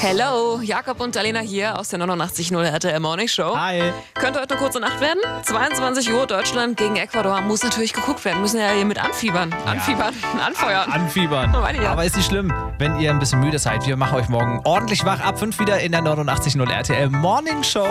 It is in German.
Hello, Jakob und Alena hier aus der 89.0 RTL Morning Show. Hi. Könnte heute eine kurze Nacht werden. 22 Uhr, Deutschland gegen Ecuador. Muss natürlich geguckt werden. Müssen ja hier mit anfiebern. Anfeuern. Anfiebern. Ja. Aber ist nicht schlimm, wenn ihr ein bisschen müde seid. Wir machen euch morgen ordentlich wach ab 5 wieder in der 89.0 RTL Morning Show.